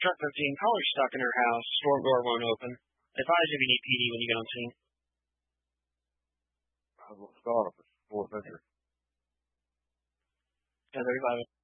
Truck 15, caller's stuck in her house. Storm door won't open. Advise if you need PD when you get on scene. I will start up at 4th Century. 10:35.